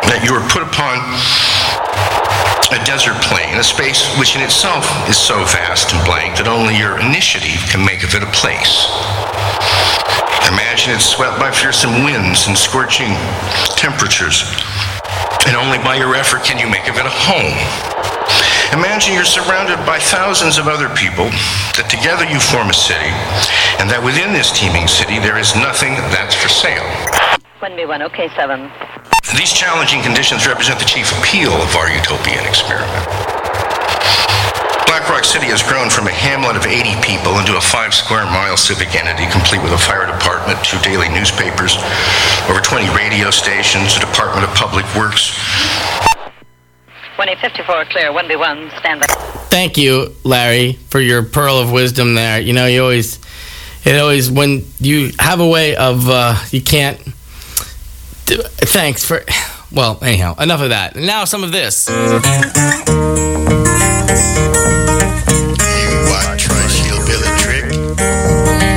that you are put upon a desert plain, a space which in itself is so vast and blank that only your initiative can make of it a place. Imagine it's swept by fearsome winds and scorching temperatures, and only by your effort can you make of it a home. Imagine you're surrounded by thousands of other people, that together you form a city, and that within this teeming city there is nothing that's for sale. 1B1, okay, 7. These challenging conditions represent the chief appeal of our utopian experiment. Black Rock City has grown from a hamlet of 80 people into a 5-square-mile civic entity, complete with a fire department, 2 daily newspapers, over 20 radio stations, a Department of Public Works. 1A54 clear, 1B1, stand by. Thank you, Larry, for your pearl of wisdom there. You know, when you have a way of, you can't, thanks for, well, anyhow, enough of that. And now some of this.